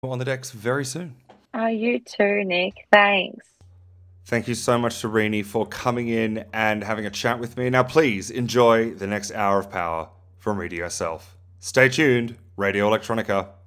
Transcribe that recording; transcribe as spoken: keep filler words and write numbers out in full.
on the decks very soon. Oh, you too, Nick. Thanks. Thank you so much to Rini for coming in and having a chat with me. Now, please enjoy the next hour of power from Reedy yourself. Stay tuned, Radio Electronica.